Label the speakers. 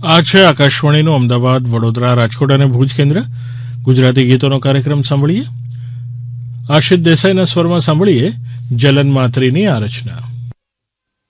Speaker 1: આ છે આકાશવાણીનું અમદાવાદ, વડોદરા, રાજકોટ અને ભુજ કેન્દ્ર. ગુજરાતી ગીતોનો કાર્યક્રમ સાંભળીએ. આશિત દેસાઈના સ્વરમાં સાંભળીએ જલન માત્રીની આ રચના.